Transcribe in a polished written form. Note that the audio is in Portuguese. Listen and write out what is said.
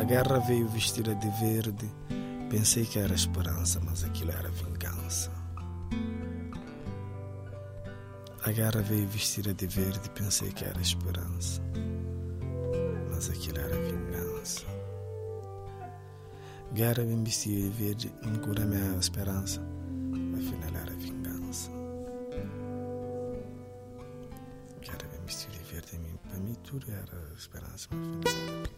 guerra veio vestida de verde. Pensei que era esperança, mas aquilo era vingança. A guerra veio vestida de verde. Pensei que era esperança, mas aquilo era vingança. Guerra vem vestida de verde, me cura minha esperança, afinal era vingança. Guerra vem vestida de verde, para mim tudo era esperança, mas afinal era vingança.